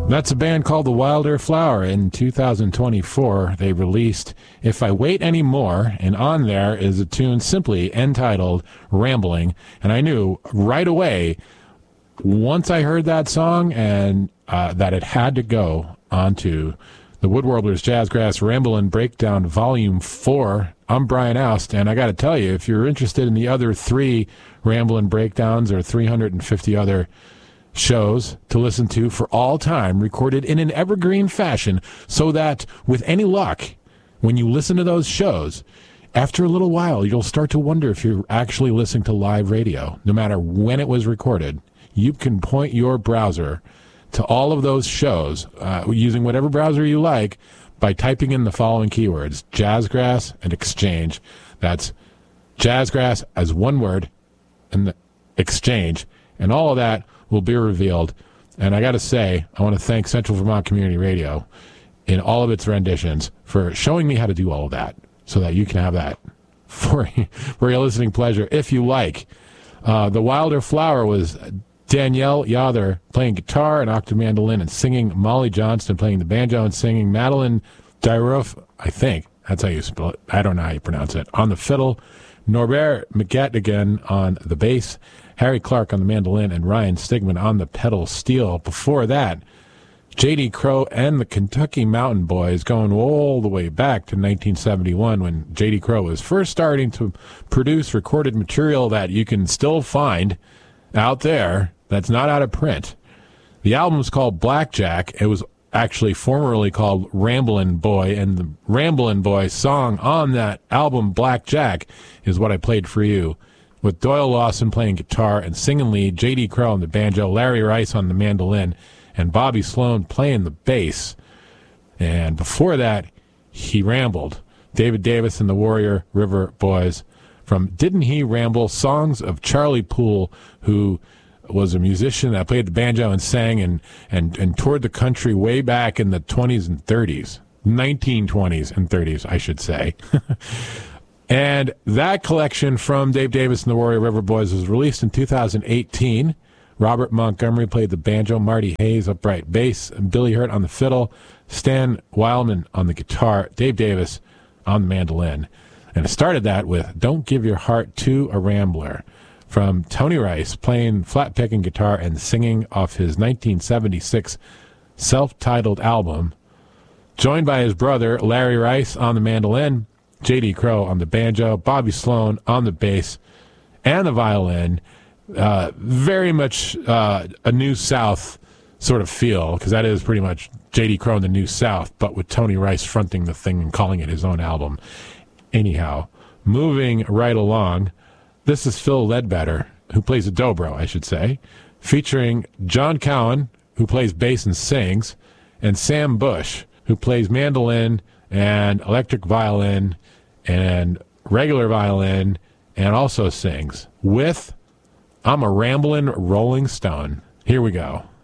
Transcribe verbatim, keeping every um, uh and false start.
That's a band called The Wilder Flower. In two thousand twenty-four, they released If I Wait Anymore, and on there is a tune simply entitled Rambling. And I knew right away, once I heard that song, and uh, that it had to go onto the Woodworlders Jazzgrass Ramblin' Breakdown Volume four. I'm Brian Oust, and I got to tell you, if you're interested in the other three Ramblin' Breakdowns or three hundred fifty other shows to listen to for all time, recorded in an evergreen fashion, so that with any luck, when you listen to those shows, after a little while, you'll start to wonder if you're actually listening to live radio. No matter when it was recorded, you can point your browser to all of those shows uh, using whatever browser you like by typing in the following keywords: Jazzgrass and Exchange. That's Jazzgrass as one word and the Exchange, and all of that will be revealed. And I got to say, I want to thank Central Vermont Community Radio in all of its renditions for showing me how to do all of that, so that you can have that for, for your listening pleasure if you like. Uh, the Wilder Flower was Danielle Yother playing guitar and octave mandolin and singing, Molly Johnston playing the banjo and singing, Madeline Dyruf, I think, that's how you spell it, I don't know how you pronounce it, on the fiddle, Norbert McGettigan on the bass, Harry Clark on the mandolin, and Ryan Stigman on the pedal steel. Before that, J D Crowe and the Kentucky Mountain Boys, going all the way back to nineteen seventy-one, when J D Crowe was first starting to produce recorded material that you can still find out there that's not out of print. The album's called Blackjack. It was actually formerly called Ramblin' Boy, and the Ramblin' Boy song on that album, Blackjack, is what I played for you, with Doyle Lawson playing guitar and singing lead, J D Crowe on the banjo, Larry Rice on the mandolin, and Bobby Sloan playing the bass. And before that, he rambled. David Davis and the Warrior River Boys from Didn't He Ramble? Songs of Charlie Poole, who was a musician that played the banjo and sang and, and, and toured the country way back in the twenties and thirties. nineteen twenties and thirties, I should say. And that collection from Dave Davis and the Warrior River Boys was released in two thousand eighteen. Robert Montgomery played the banjo, Marty Hayes upright bass, and Billy Hurt on the fiddle, Stan Wildman on the guitar, Dave Davis on the mandolin. And it started that with Don't Give Your Heart to a Rambler from Tony Rice, playing flat picking guitar and singing off his nineteen seventy-six self-titled album, joined by his brother Larry Rice on the mandolin, J D Crowe on the banjo, Bobby Sloan on the bass and the violin. Uh, very much uh, a New South sort of feel, because that is pretty much J D Crowe in the New South, but with Tony Rice fronting the thing and calling it his own album. Anyhow, moving right along, this is Phil Ledbetter, who plays a dobro, I should say, featuring John Cowan, who plays bass and sings, and Sam Bush, who plays mandolin and electric violin and regular violin and also sings, with I'm a Ramblin' Rolling Stone. Here we go.